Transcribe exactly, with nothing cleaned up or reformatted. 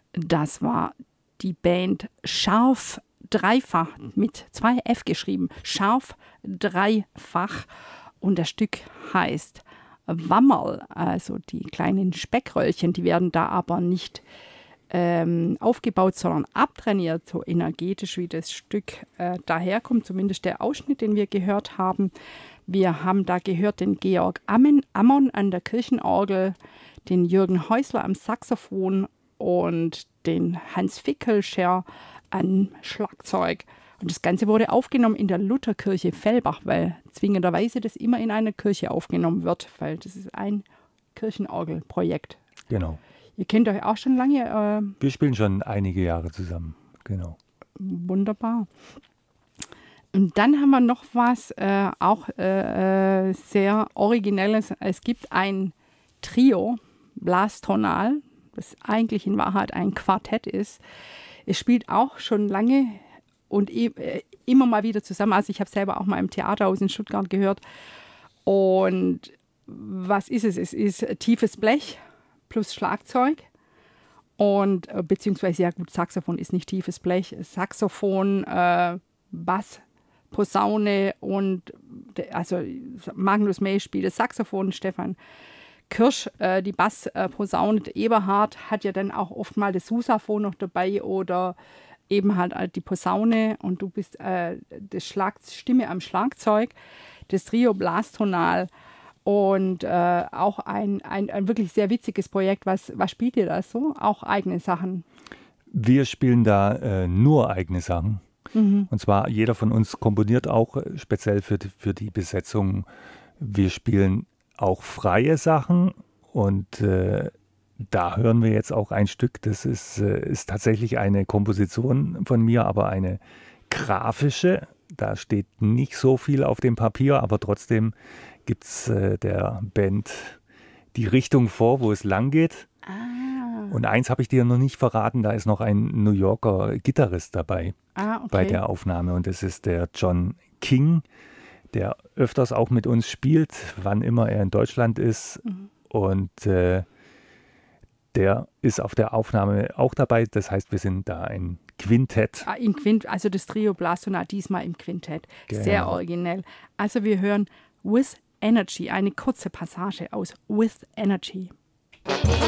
Das war die Band Scharf Dreifach mit zwei F geschrieben. Scharf Dreifach. Und das Stück heißt Wammerl, also die kleinen Speckröllchen, die werden da aber nicht ähm, aufgebaut, sondern abtrainiert, so energetisch wie das Stück äh, daherkommt, zumindest der Ausschnitt, den wir gehört haben. Wir haben da gehört den Georg Ammon, Ammon an der Kirchenorgel, den Jürgen Häusler am Saxophon und den Hans Fickelscher am Schlagzeug. Und das Ganze wurde aufgenommen in der Lutherkirche Fellbach, weil zwingenderweise das immer in einer Kirche aufgenommen wird, weil das ist ein Kirchenorgelprojekt. Genau. Ihr kennt euch auch schon lange. Äh, Wir spielen schon einige Jahre zusammen, genau. Wunderbar. Und dann haben wir noch was, äh, auch äh, sehr Originelles. Es gibt ein Trio, Blastonal, das eigentlich in Wahrheit ein Quartett ist. Es spielt auch schon lange und e- immer mal wieder zusammen. Also ich habe selber auch mal im Theaterhaus in Stuttgart gehört. Und was ist es? Es ist tiefes Blech plus Schlagzeug. Und äh, beziehungsweise, ja gut, Saxophon ist nicht tiefes Blech. Saxophon, äh, Bass, Posaune und de, also Magnus May spielt das Saxophon, Stefan Kirsch, äh, die Bassposaune, äh, Eberhard hat ja dann auch oft mal das Sousaphon noch dabei oder eben halt äh, die Posaune und du bist äh, die Schlag- Stimme am Schlagzeug, das Trio Blastonal und äh, auch ein, ein, ein wirklich sehr witziges Projekt. Was, was spielt ihr da so? Auch eigene Sachen? Wir spielen da äh, nur eigene Sachen. Mhm. Und zwar jeder von uns komponiert auch äh, speziell für die, für die Besetzung. Wir spielen auch freie Sachen und äh, da hören wir jetzt auch ein Stück, das ist, äh, ist tatsächlich eine Komposition von mir, aber eine grafische. Da steht nicht so viel auf dem Papier, aber trotzdem gibt es äh, der Band die Richtung vor, wo es lang geht. Ah. Und eins habe ich dir noch nicht verraten, da ist noch ein New Yorker Gitarrist dabei Ah, okay. bei der Aufnahme und das ist der John King, der öfters auch mit uns spielt, wann immer er in Deutschland ist. Mhm. Und äh, der ist auf der Aufnahme auch dabei. Das heißt, wir sind da ein Quintett. Ah, im Quint, also das Trio Blastonal diesmal im Quintett. Genau. Sehr originell. Also wir hören With Energy, eine kurze Passage aus With Energy.